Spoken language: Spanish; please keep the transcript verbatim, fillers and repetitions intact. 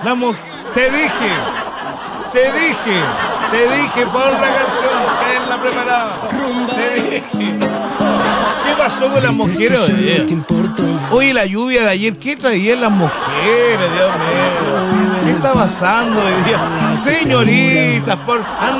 La mujer. Te dije. Te dije. Te dije por la canción. Tenla preparada. Te dije. ¿Qué pasó con las mujeres hoy día? Oye, la lluvia de ayer, ¿qué traían las mujeres? Dios mío. ¿Qué está pasando hoy día? Señoritas, por...